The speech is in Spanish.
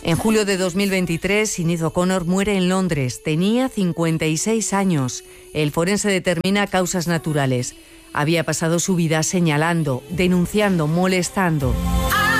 En julio de 2023, Sinead O'Connor muere en Londres. Tenía 56 años. El forense determina causas naturales. Había pasado su vida señalando, denunciando, molestando.